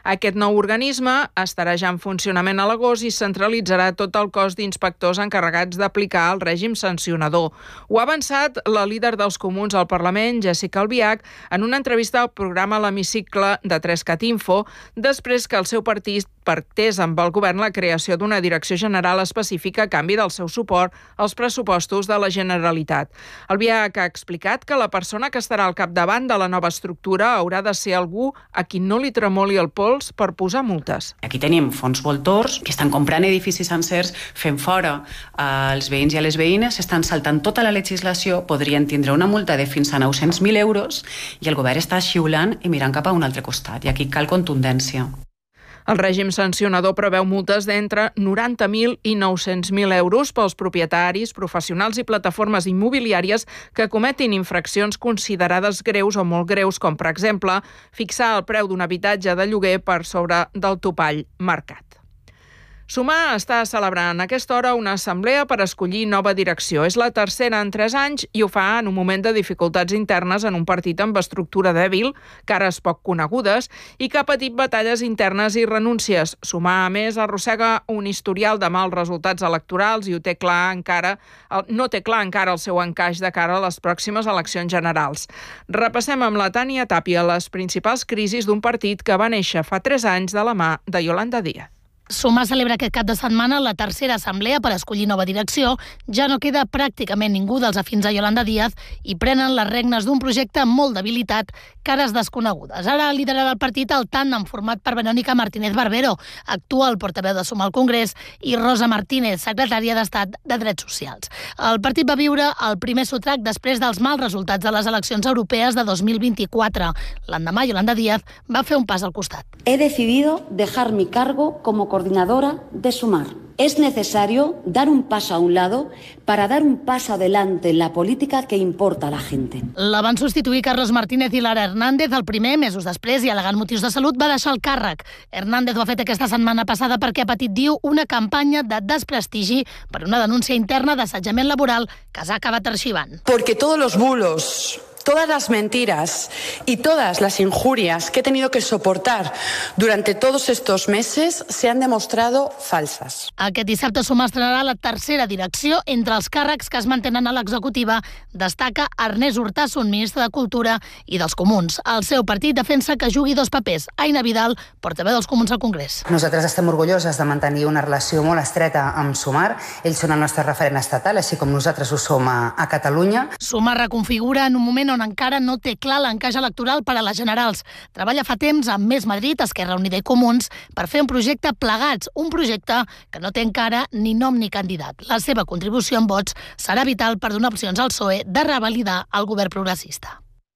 Aquest nou organisme estarà ja en funcionament a l'agost i centralitzarà tot el cos d'inspectors encarregats d'aplicar el règim sancionador. Ho ha avançat la líder dels Comuns al Parlament, Jéssica Albiach, en una entrevista al programa L'Hemicicle de 3cat Info, després que el seu partit pactés amb el govern la creació d'una direcció general específica a canvi del seu suport als pressupostos de la Generalitat. Albiach ha explicat que la persona que estarà al capdavant de la nova estructura haurà de ser algú a qui no li tremoli el pols per posar multes. Aquí tenim fons voltors que estan comprant edificis sencers, fent fora els veïns i les veïnes, estan saltant tota la legislació, podrien tindre una multa de fins a 900.000 euros i el govern està xiulant i mirant cap a un altre costat. I aquí cal contundència. El règim sancionador preveu multes d'entre 90.000 i 900.000 euros pels propietaris, professionals i plataformes immobiliàries que cometin infraccions considerades greus o molt greus, com per exemple fixar el preu d'un habitatge de lloguer per sobre del topall marcat. Sumar està celebrant a aquesta hora una assemblea per escollir nova direcció. És la tercera en 3 anys i ho fa en un moment de dificultats internes en un partit amb estructura dèbil, cares poc conegudes i que ha patit batalles internes i renúncies. Sumar, a més, arrossega un historial de mals resultats electorals i no té clar encara el seu encaix de cara a les pròximes eleccions generals. Repassem amb la Tània Tàpia les principals crisis d'un partit que va néixer fa 3 anys de la mà de Yolanda Díaz. Sumar celebra aquest cap de setmana la tercera assemblea per escollir nova direcció. Ja no queda pràcticament ningú dels afins a Yolanda Díaz i prenen les regnes d'un projecte molt debilitat, cares desconegudes. Ara liderarà el partit el tàndem format per Verónica Martínez Barbero, actual portaveu de Sumar al Congrés, i Rosa Martínez, secretària d'Estat de Drets Socials. El partit va viure el primer sotrac després dels mals resultats de les eleccions europees de 2024. L'endemà, Yolanda Díaz va fer un pas al costat. He decidido dejar mi cargo como coordinadora de Sumar. Es necesario dar un paso a un lado para dar un paso adelante en la política que importa a la gente. La van substituir Carlos Martínez i Lara Hernández el primer, mesos després, i al·legant motius de salut va deixar el càrrec. Hernández ho ha fet aquesta setmana passada perquè ha patit, diu, una campanya de desprestigi per una denúncia interna d'assetjament laboral que s'ha acabat arxivant. Porque todos los bulos, todas las mentiras y todas las injurias que he tenido que soportar durante todos estos meses se han demostrado falsas. Aquest dissabte Sumar estrenarà la tercera direcció. Entre els càrrecs que es mantenen a l'executiva destaca Ernest Urtasun, ministre de Cultura i dels Comuns. El seu partit defensa que jugui 2 papers. Aina Vidal, portaveu dels Comuns al Congrés. Nosaltres estem orgulloses de mantenir una relació molt estreta amb Sumar. Ells són el nostre referent estatal, així com nosaltres ho som a Catalunya. Sumar reconfigura en un moment on encara no té clar l'encaix electoral per a les generals. Treballa fa temps amb Més Madrid, Esquerra Unida i Comuns per fer un projecte plegats, un projecte que no té encara ni nom ni candidat. La seva contribució en vots serà vital per donar opcions al PSOE de revalidar el govern progressista.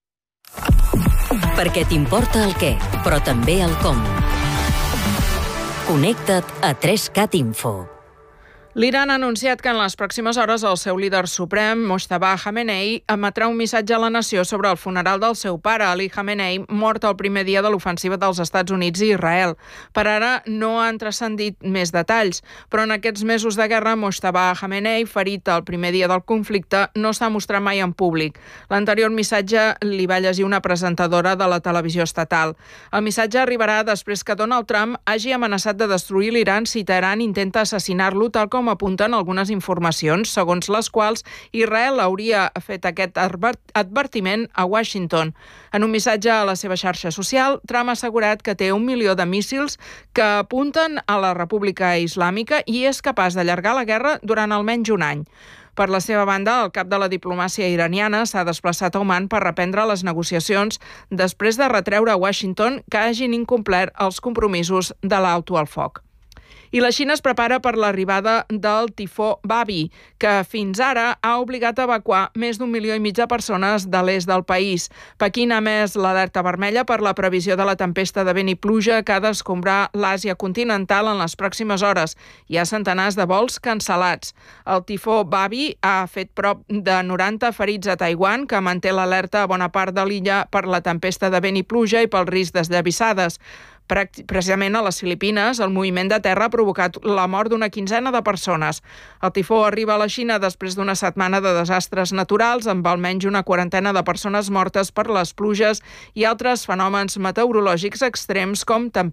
Perquè t'importa el què, però també el com. Connecta't a 3cat Info. L'Iran ha anunciat que en les pròximes hores el seu líder suprem, Mojtaba Khamenei, emetrà un missatge a la nació sobre el funeral del seu pare, Ali Khamenei, mort el primer dia de l'ofensiva dels Estats Units i Israel. Per ara no han transcendit més detalls, però en aquests mesos de guerra, Mojtaba Khamenei, ferit el primer dia del conflicte, no s'ha mostrat mai en públic. L'anterior missatge li va llegir una presentadora de la televisió estatal. El missatge arribarà després que Donald Trump hagi amenaçat de destruir l'Iran si Teheran intenta assassinar-lo, tal com apunten algunes informacions, segons les quals Israel hauria fet aquest advertiment a Washington. En un missatge a la seva xarxa social, Trump ha assegurat que té 1 milió de míssils que apunten a la República Islàmica i és capaç d'allargar la guerra durant almenys un any. Per la seva banda, el cap de la diplomàcia iraniana s'ha desplaçat a Oman per reprendre les negociacions després de retreure a Washington que hagin incomplert els compromisos de l'alto al foc. I la Xina es prepara per l'arribada del tifó Babi, que fins ara ha obligat a evacuar més d'1,5 milió de persones de l'est del país. Pequín ha emès l'alerta vermella per la previsió de la tempesta de vent i pluja que ha d'escombrar l'Àsia continental en les pròximes hores. Hi ha centenars de vols cancel·lats. El tifó Babi ha fet prop de 90 ferits a Taiwan, que manté l'alerta a bona part de l'illa per la tempesta de vent i pluja i pel risc d'esllavissades. Precisament a les Filipines, el moviment de terra ha provocat la mort d'una quinzena de persones. El tifó arriba a la Xina després d'una setmana de desastres naturals, amb almenys una quarantena de persones mortes per les pluges i altres fenòmens meteorològics extrems com tempestes